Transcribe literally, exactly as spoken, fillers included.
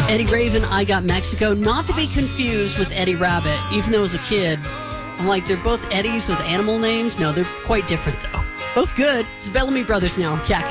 Eddie Raven, I Got Mexico, not to be confused with Eddie Rabbit, even though as a kid, I'm like, they're both Eddies with animal names. No, they're quite different, though. Both good. It's Bellamy Brothers now. Cat